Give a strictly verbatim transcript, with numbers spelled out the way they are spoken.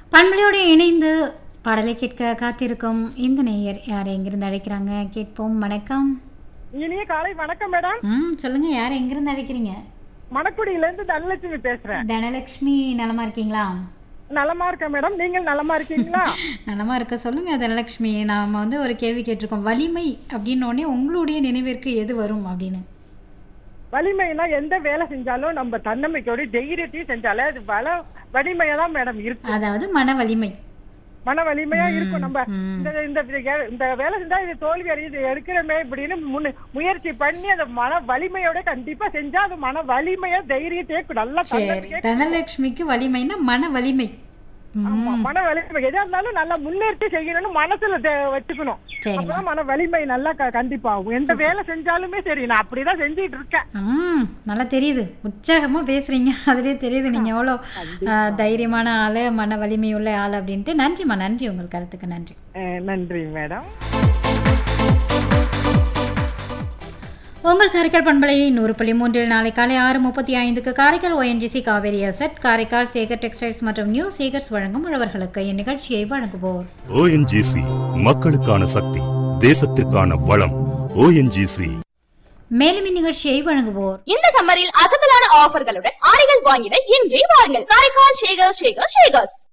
பண்பலையோடு இணைந்து பாடலை கேட்க காத்திருக்கும் இந்த நேயர் யாரை எங்கிருந்து அழைக்கிறாங்க கேட்போம். வணக்கம். இனிய காலை வணக்கம் மேடம். ம் சொல்லுங்க, யார் எங்கிருந்து அழைக்கிறீங்க? மணக்குடியில இருந்து தனலட்சுமி பேசுறேன். தனலட்சுமி, நலமா இருக்கீங்களா? நலமா இருக்கேன் மேடம். நீங்கள் நலமா இருக்கீங்களா? நலமா இருக்க. சொல்லுங்க தனலட்சுமி, நாம வந்து ஒரு கேள்வி கேட்டிருக்கோம். வலிமை அப்படின்னு உடனே உங்களுடைய நினைவிற்கு எது வரும் அப்படின்னு. வலிமைனா எந்த வேலை செஞ்சாலும் நம்ம தன்னம்பிக்கையோட தைரியத்தையும் செஞ்சாலே அது வள வலிமையா தான் மேடம் இருக்கு. அதாவது மன வலிமை, மன வலிமையா இருக்கும். நம்ம இந்த இந்த இந்த வேலை செஞ்சா இது தோல்வி அறியுது எடுக்கிறமே இப்படின்னு முன்னு முயற்சி பண்ணி அந்த மன வலிமையோட கண்டிப்பா செஞ்சா அது மன வலிமையா தைரியத்தையே நல்லா. தனலட்சுமிக்கு வலிமைனா மன வலிமை. மன வலிமை எதா இருந்தாலும் நல்லா முன்னேற்றி செய்யணும்னு மனசுல வச்சுக்கணும். அப்பதான் மன வலிமை நல்லா கண்டிப்பா ஆகும். எந்த வேலை செஞ்சாலுமே சரி, நான் அப்படிதான் செஞ்சிட்டு இருக்கேன். நல்லா தெரியுது, உற்சாகமா பேசுறீங்க. அதுலயே தெரியுது நீங்க எவ்வளவு தைரியமான ஆளு, மன வலிமை உள்ள ஆளு அப்படின்ட்டு. நன்றிமா, நன்றி, உங்கள் கருத்துக்கு நன்றி. நன்றி மேடம். உங்கள் காரைக்கால் பண்பலையை நூறு புள்ளி மூன்றில் நாளை காலை ஆறு முப்பத்தி ஐந்துக்கு Karaikal ONGC Kaveri asset, Karaikal Sekar textiles மற்றும் நியூ சேகர்ஸ் வழங்கும் உழவர்களுக்கு இந்நிகழ்ச்சியை வழங்குவோர். ஓஎன்ஜிசி, மக்களுக்கான சக்தி, தேசத்திற்கான வளம். ஓஎன்ஜிசி. மேலும் இந்நிகழ்ச்சியை வழங்குவோர். இந்த சம்மரில் அசத்தலான ஆஃபர்களுடன் ஆடைகள் வாங்கிட இன்றே வாருங்கள் காரைக்கால் சேகர் சேகர் சேகர்ஸ்.